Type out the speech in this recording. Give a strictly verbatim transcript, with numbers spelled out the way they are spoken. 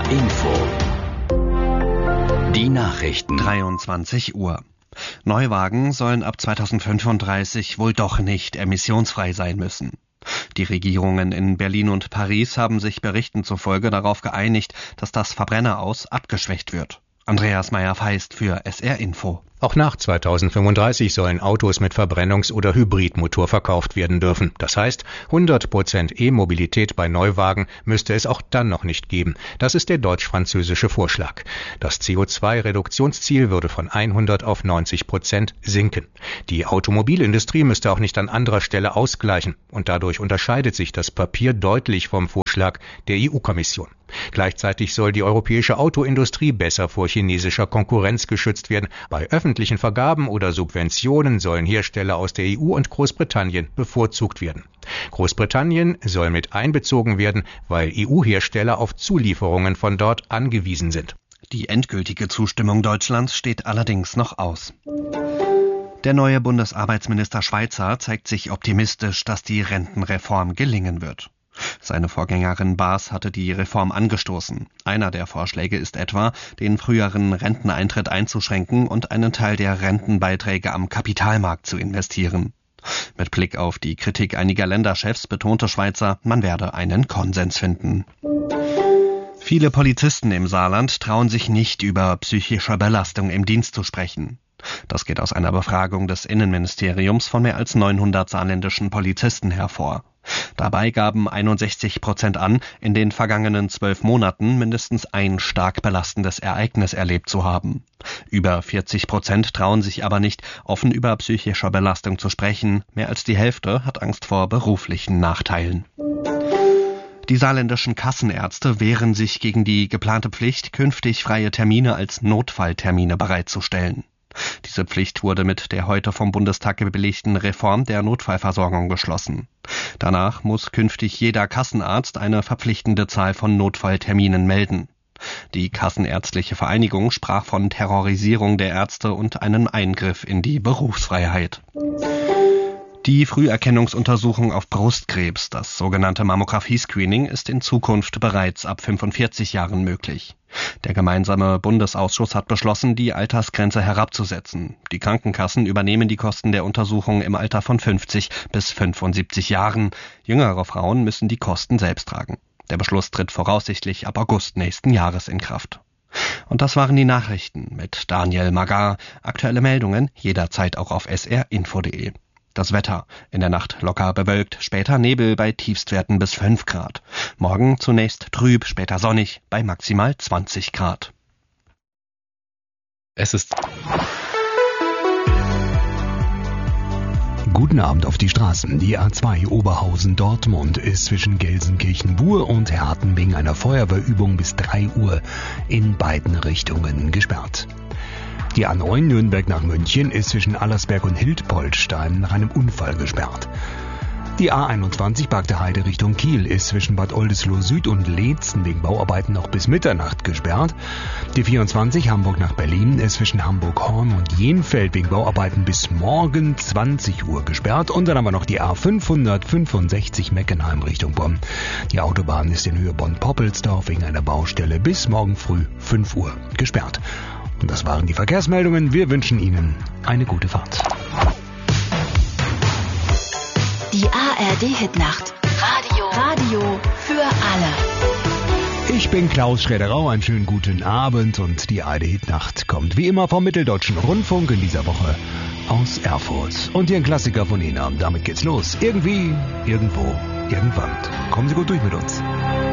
Info. Die Nachrichten. dreiundzwanzig Uhr. Neuwagen sollen ab zweitausendfünfunddreißig wohl doch nicht emissionsfrei sein müssen. Die Regierungen in Berlin und Paris haben sich Berichten zufolge darauf geeinigt, dass das Verbrenneraus abgeschwächt wird. Andreas Meyer-Feist für S R Info. Auch nach zweitausendfünfunddreißig sollen Autos mit Verbrennungs- oder Hybridmotor verkauft werden dürfen. Das heißt, hundert Prozent E-Mobilität bei Neuwagen müsste es auch dann noch nicht geben. Das ist der deutsch-französische Vorschlag. Das C O zwei Reduktionsziel würde von hundert auf neunzig Prozent sinken. Die Automobilindustrie müsste auch nicht an anderer Stelle ausgleichen. Und dadurch unterscheidet sich das Papier deutlich vom Vorschlag der E U-Kommission. Gleichzeitig soll die europäische Autoindustrie besser vor chinesischer Konkurrenz geschützt werden. Bei öffentlichen Vergaben oder Subventionen sollen Hersteller aus der E U und Großbritannien bevorzugt werden. Großbritannien soll mit einbezogen werden, weil E U-Hersteller auf Zulieferungen von dort angewiesen sind. Die endgültige Zustimmung Deutschlands steht allerdings noch aus. Der neue Bundesarbeitsminister Schweizer zeigt sich optimistisch, dass die Rentenreform gelingen wird. Seine Vorgängerin Baas hatte die Reform angestoßen. Einer der Vorschläge ist etwa, den früheren Renteneintritt einzuschränken und einen Teil der Rentenbeiträge am Kapitalmarkt zu investieren. Mit Blick auf die Kritik einiger Länderchefs betonte Schweizer, man werde einen Konsens finden. Viele Polizisten im Saarland trauen sich nicht, über psychische Belastung im Dienst zu sprechen. Das geht aus einer Befragung des Innenministeriums von mehr als neunhundert saarländischen Polizisten hervor. Dabei gaben einundsechzig Prozent an, in den vergangenen zwölf Monaten mindestens ein stark belastendes Ereignis erlebt zu haben. Über vierzig Prozent trauen sich aber nicht, offen über psychische Belastung zu sprechen. Mehr als die Hälfte hat Angst vor beruflichen Nachteilen. Die saarländischen Kassenärzte wehren sich gegen die geplante Pflicht, künftig freie Termine als Notfalltermine bereitzustellen. Diese Pflicht wurde mit der heute vom Bundestag gebilligten Reform der Notfallversorgung beschlossen. Danach muss künftig jeder Kassenarzt eine verpflichtende Zahl von Notfallterminen melden. Die Kassenärztliche Vereinigung sprach von Terrorisierung der Ärzte und einem Eingriff in die Berufsfreiheit. Die Früherkennungsuntersuchung auf Brustkrebs, das sogenannte Mammographie-Screening, ist in Zukunft bereits ab fünfundvierzig Jahren möglich. Der gemeinsame Bundesausschuss hat beschlossen, die Altersgrenze herabzusetzen. Die Krankenkassen übernehmen die Kosten der Untersuchung im Alter von fünfzig bis fünfundsiebzig Jahren. Jüngere Frauen müssen die Kosten selbst tragen. Der Beschluss tritt voraussichtlich ab August nächsten Jahres in Kraft. Und das waren die Nachrichten mit Daniel Magar. Aktuelle Meldungen jederzeit auch auf s r info punkt d e. Das Wetter: in der Nacht locker bewölkt, später Nebel bei Tiefstwerten bis fünf Grad. Morgen zunächst trüb, später sonnig bei maximal zwanzig Grad. Es ist Guten Abend auf die Straßen. Die A zwei Oberhausen-Dortmund ist zwischen Gelsenkirchen-Bur und Herten wegen einer Feuerwehrübung bis drei Uhr in beiden Richtungen gesperrt. Die A neun Nürnberg nach München ist zwischen Allersberg und Hildpoltstein nach einem Unfall gesperrt. Die A einundzwanzig Bagde Heide Richtung Kiel ist zwischen Bad Oldesloe Süd und Leetzen wegen Bauarbeiten noch bis Mitternacht gesperrt. Die vierundzwanzig Hamburg nach Berlin ist zwischen Hamburg-Horn und Jenfeld wegen Bauarbeiten bis morgen zwanzig Uhr gesperrt. Und dann haben wir noch die A fünfhundertfünfundsechzig Meckenheim Richtung Bonn. Die Autobahn ist in Höhe Bonn-Poppelsdorf wegen einer Baustelle bis morgen früh fünf Uhr gesperrt. Und das waren die Verkehrsmeldungen. Wir wünschen Ihnen eine gute Fahrt. Die A R D-Hitnacht. Radio. Radio für alle. Ich bin Klaus Schräderau. Einen schönen guten Abend. Und die A R D-Hitnacht kommt wie immer vom Mitteldeutschen Rundfunk in dieser Woche aus Erfurt. Und hier ein Klassiker von Ihnen. Damit geht's los. Irgendwie, irgendwo, irgendwann. Kommen Sie gut durch mit uns.